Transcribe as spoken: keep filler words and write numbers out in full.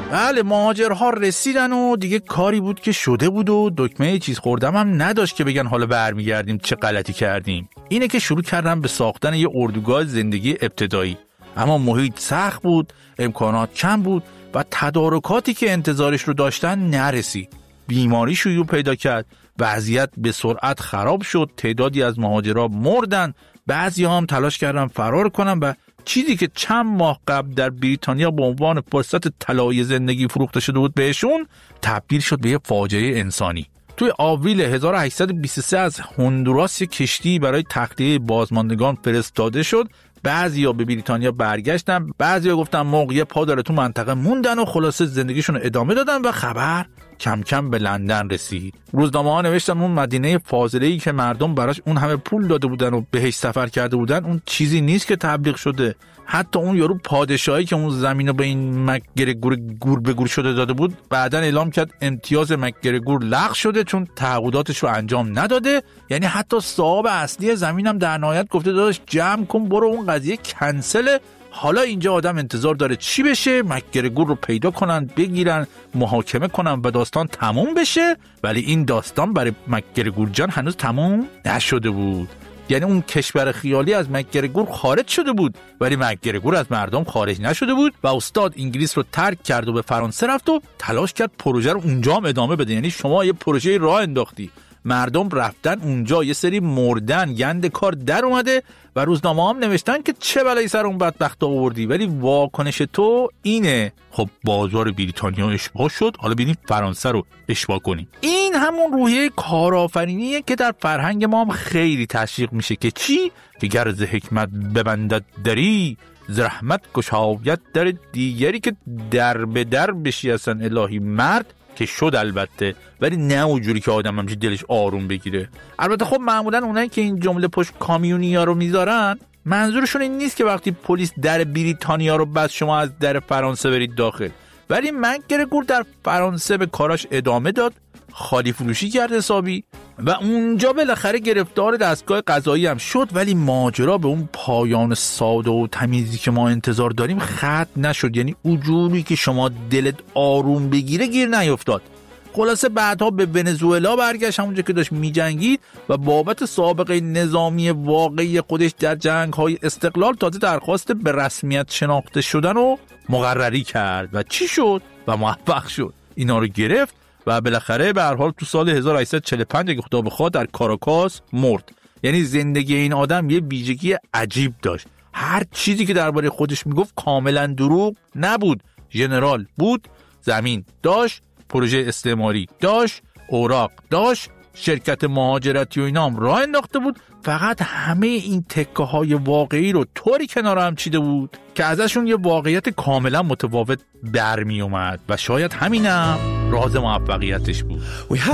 بله مهاجرها رسیدن و دیگه کاری بود که شده بود و دکمه چیز خوردم هم نداشت که بگن حالا برمیگردیم چه غلطی کردیم. اینه که شروع کردن به ساختن یه اردوگاه زندگی ابتدایی، اما محیط سخت بود، امکانات کم بود و تدارکاتی که انتظارش رو داشتن نرسید. بیماری شیوع پیدا کرد، وضعیت به سرعت خراب شد، تعدادی از مهاجرها مردن، بعضی هم تلاش کردن فرار کنن و چیزی که چند ماه قبل در بریتانیا به عنوان فرصت طلایی زندگی فروخته شده بود بهشون، تبدیل شد به یه فاجعه انسانی. توی آوریل هزار و هشتصد و بیست و سه از هندوراس کشتی برای تخلیه بازماندگان فرستاده شد. بعضیا به بریتانیا برگشتن، بعضیا گفتن موقع پا داره تو منطقه موندن و خلاصه زندگیشون رو ادامه دادن و خبر کم کم به لندن رسید. روزنامه ها نوشتن اون مدینه فاضله‌ای که مردم براش اون همه پول داده بودن و بهش سفر کرده بودن اون چیزی نیست که تبلیغ شده. حتی اون یارو پادشاهی که اون زمینو به این مکگرگور گور به گور شده داده بود بعداً اعلام کرد امتیاز مکگرگور لغو شده چون تعهداتش رو انجام نداده. یعنی حتی صاحب اصلی زمینم در نهایت گفته داداش جمع کن برو، اون قضیه کنسل. حالا اینجا آدم انتظار داره چی بشه؟ مکگرگور رو پیدا کنن، بگیرن، محاکمه کنن و داستان تموم بشه. ولی این داستان برای مکگرگور جان هنوز تموم نشده بود. یعنی اون کشور خیالی از مکگرگور خارج شده بود ولی مکگرگور از مردم خارج نشده بود و استاد انگلیس رو ترک کرد و به فرانسه رفت و تلاش کرد پروژه رو اونجا هم ادامه بده. یعنی شما یه پروژه راه انداختی، مردم رفتن اونجا، یه سری مردن، گند کار در اومده و روزنامه هم نوشتن که چه بلایی سر اون بدبخت آوردی، ولی واکنش تو اینه. خب بازار بریتانیا اشباع شد، حالا ببینیم فرانسه رو اشباع کنیم. این همون روحیه کارآفرینیه که در فرهنگ ما هم خیلی تشویق میشه که چی؟ که گر ز حکمت ببندد دری، ز رحمت گشاید در دیگری، که در به در بشی اصلا الهی مرد که شد البته، ولی نه اونجوری که آدم همچین دلش آروم بگیره. البته خب معمولا اونایی که این جمله پشت کامیونیا رو میذارن منظورشون این نیست که وقتی پلیس در بریتانیا رو بس شما از در فرانسه برید داخل. ولی مکگرگور در فرانسه به کاراش ادامه داد، خالی فروشی کرد حسابی و اونجا بالاخره گرفتار دستگاه قضایی هم شد. ولی ماجرا به اون پایان ساده و تمیزی که ما انتظار داریم ختم نشد. یعنی اونجوری که شما دلت آروم بگیره گیر نیفتاد. خلاصه بعدها به ونزوئلا برگشت، همونجا که داشت میجنگید و بابت سابقه نظامی واقعی خودش در جنگ‌های استقلال تازه درخواست به رسمیت شناخته شدن و مقرری کرد و چی شد و موفق شد. اینا رو گرفت و بالاخره به هر حال تو سال هزار و هشتصد و چهل و پنج اگه خدا بخواد در کاراکاس مرد. یعنی زندگی این آدم یه ویژگی عجیب داشت، هر چیزی که درباره خودش میگفت کاملا دروغ نبود. ژنرال بود، زمین داشت، پروژه استعماری داشت، اوراق داشت، شرکت مهاجرتی و اینا هم راه انداخته بود. فقط همه این تکه های واقعی رو طوری کنار هم چیده بود که ازشون یه واقعیت کاملا متفاوت برمی اومد و شاید همینم راز موفقیتش بود.